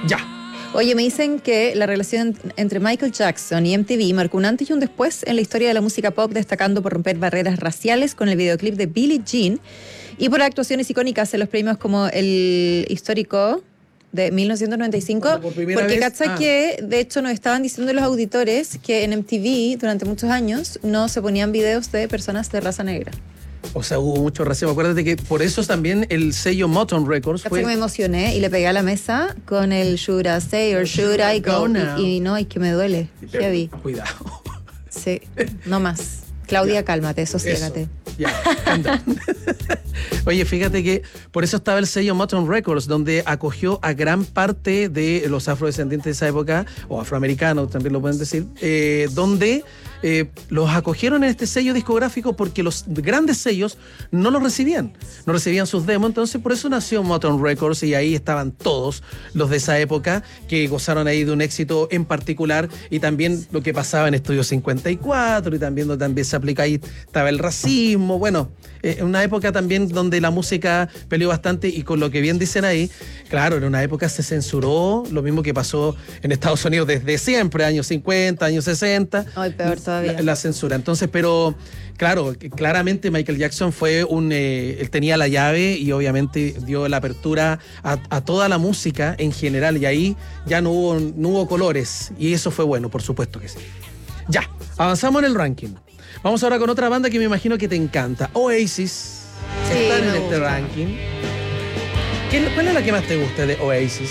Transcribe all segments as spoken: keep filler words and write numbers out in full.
Ya. Oye, me dicen que la relación entre Michael Jackson y M T V marcó un antes y un después en la historia de la música pop, destacando por romper barreras raciales con el videoclip de Billie Jean y por actuaciones icónicas en los premios como el histórico de mil novecientos noventa y cinco, por porque cacha ah. que de hecho nos estaban diciendo los auditores que en M T V durante muchos años no se ponían videos de personas de raza negra. O sea, hubo mucho racismo. Acuérdate que por eso también el sello Motown Records fue... que me emocioné y le pegué a la mesa con el Should I Stay or Should I Go? Y, y no, es que me duele. Heavy. Cuidado. Sí, no más. Claudia, ya. Cálmate, sosiégate. Eso. Ya, anda. Oye, fíjate que por eso estaba el sello Motown Records, donde acogió a gran parte de los afrodescendientes de esa época, o afroamericanos también lo pueden decir, eh, donde eh, los acogieron en este sello discográfico porque los grandes sellos no los recibían, no recibían sus demos, entonces por eso nació Motown Records y ahí estaban todos los de esa época que gozaron ahí de un éxito en particular y también lo que pasaba en Estudio cincuenta y cuatro y también donde también se aplica ahí, estaba el racismo, bueno, en eh, una época también donde la música peleó bastante y con lo que bien dicen ahí, claro, en una época se censuró, lo mismo que pasó en Estados Unidos desde siempre, años cincuenta, años sesenta. Ay, peor todavía. La, la censura. Entonces, pero claro, claramente Michael Jackson fue un, eh, él tenía la llave y obviamente dio la apertura a, a toda la música en general y ahí ya no hubo, no hubo colores y eso fue bueno, por supuesto que sí. Ya, avanzamos en el ranking. Vamos ahora con otra banda que me imagino que te encanta, Oasis. Sí, están en me este gusta. ranking. ¿Qué, ¿Cuál es la que más te gusta de Oasis?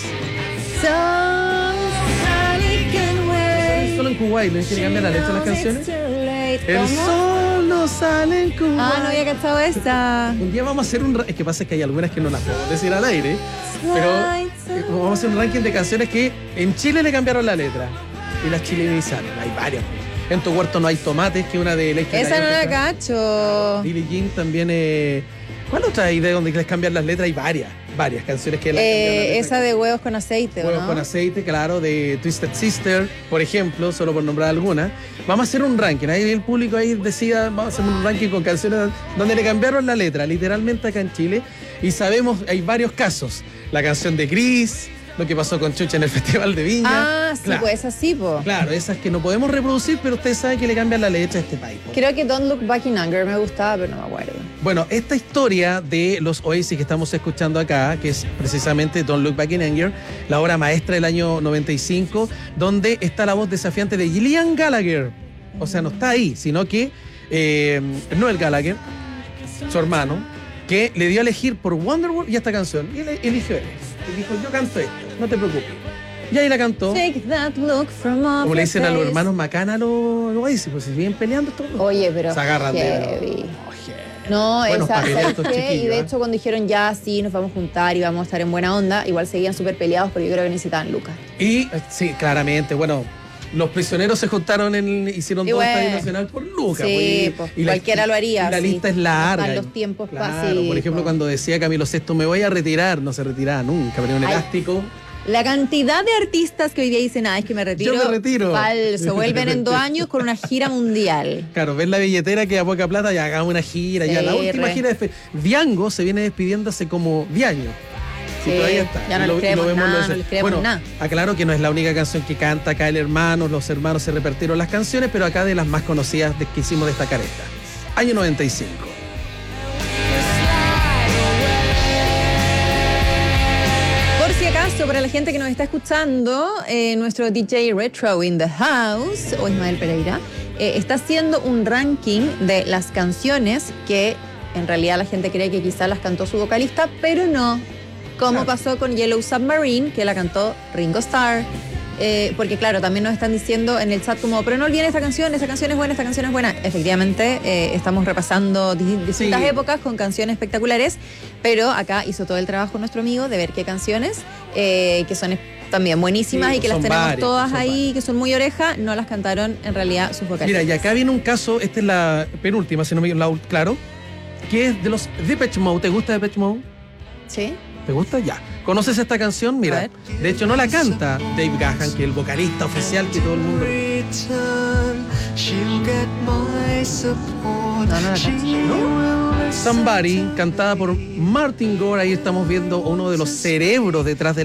Solo en Kuwait, ¿no quiere cambiar la letra de las canciones? El sol no sale en Kuwait. Ah, no había cachado esta. Un día vamos a hacer un... ra- Es que pasa que hay algunas que no las podemos decir al aire, pero eh, vamos a hacer un ranking de canciones que en Chile le cambiaron la letra y las chilenizaron. Hay varias. En tu huerto no hay tomates, que una de Electric Esa no Light la Orchestra. cacho. Billie Jean también. Eh... ¿Cuál otra hay de donde les cambian las letras? Hay varias, varias canciones que las cambian las Eh, letras. esa de huevos con aceite, ¿o Huevos no? con aceite, claro, de Twisted Sister, por ejemplo, solo por nombrar alguna. Vamos a hacer un ranking, ahí el público ahí decida, vamos a hacer un ranking con canciones donde le cambiaron la letra, literalmente acá en Chile. Y sabemos, hay varios casos. La canción de Gris, lo que pasó con Chucha en el Festival de Viña. Ah, sí, claro, pues así, po. claro, esas que no podemos reproducir, pero ustedes saben que le cambian la letra a este país. po. Creo que Don't Look Back in Anger me gustaba, pero no me acuerdo. Bueno, esta historia de los Oasis que estamos escuchando acá, que es precisamente Don't Look Back in Anger, la obra maestra del año noventa y cinco, donde está la voz desafiante de Liam Gallagher. O sea, no está ahí, sino que eh, Noel Gallagher, su hermano, que le dio a elegir por Wonderwall y esta canción. Y él eligió él. Y dijo, yo canto esto, no te preocupes. Y ahí la cantó. Take that look from off Como le your dicen a los face. hermanos Macana a los los Oasis, pues si siguen peleando todos. Oye, pero Se agarran de... heavy. Oh, heavy. No, Buenos esa, pa' pelear ¿sabes estos qué? Y chiquillos, de ¿eh? hecho cuando dijeron ya, sí, nos vamos a juntar y vamos a estar en buena onda, igual seguían súper peleados, pero yo creo que necesitaban lucas. Y eh, sí, claramente, bueno, los prisioneros se juntaron, en, hicieron Y todo el bueno. Estadio Nacional por Lucas. Sí, pues, pues, cualquiera lo haría, Y la sí. lista es larga. Están los tiempos pa- claro, sí, por ejemplo, pues. cuando decía Camilo Sesto, me voy a retirar, no se retiraba nunca, ponía un Ay. elástico. La cantidad de artistas que hoy día dicen, ah, es que me retiro. Yo me retiro. Falso, vuelven en dos años con una gira mundial. Claro, ves la billetera que a poca plata ya hagamos una gira, ya Sí, la última re. gira de fe- Diango se viene despidiendo hace como diez años. Sí, Y todavía está. ya no Y les y creemos vemos nada, los- no les creemos bueno, nada. aclaro que no es la única canción que canta acá el hermano, los hermanos se repartieron las canciones, pero acá de las más conocidas de, que hicimos destacar esta. Año noventa y cinco. Por si acaso, para la gente que nos está escuchando, eh, nuestro D J Retro in the House, o Ismael Pereira, eh, está haciendo un ranking de las canciones que en realidad la gente cree que quizás las cantó su vocalista, pero no. Como Claro. pasó con Yellow Submarine, que la cantó Ringo Starr. Eh, porque claro, también nos están diciendo en el chat como, pero no olviden esta canción, esta canción es buena, esta canción es buena. Efectivamente, eh, estamos repasando di- distintas Sí. épocas con canciones espectaculares, pero acá hizo todo el trabajo nuestro amigo de ver qué canciones, eh, que son es- también buenísimas Sí, y que las son tenemos varias, todas son ahí, varias. que son muy oreja, no las cantaron en realidad sus vocalistas. Mira, y acá viene un caso, esta es la penúltima, si no me equivoco, la- claro, que es de los Depeche Mode. ¿Te gusta Depeche Mode? ¿Sí? ¿Te gusta? Ya. ¿Conoces esta canción? A Mira, ver. de hecho no la canta Dave Gahan, que es el vocalista oficial que todo el mundo... No, no la canto. ¿No? Somebody, cantada por Martin Gore, ahí estamos viendo uno de los cerebros detrás de